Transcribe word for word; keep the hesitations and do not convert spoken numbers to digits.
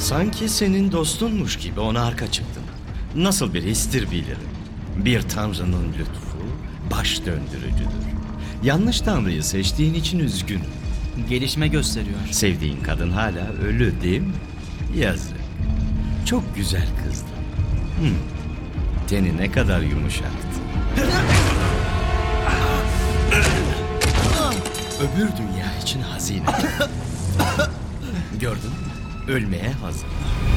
Sanki senin dostunmuş gibi ona arka çıktın. Nasıl bir histir bilirim. Bir tanrının lütfu baş döndürücüdür. Yanlış tanrıyı seçtiğin için üzgünüm. Gelişme gösteriyor. Sevdiğin kadın hala ölü değil mi? Yazık. Çok güzel kızdı. Hmm. Teni ne kadar yumuşaktı. Öbür dünya için hazine. Gördün mü? Ölmeye hazır.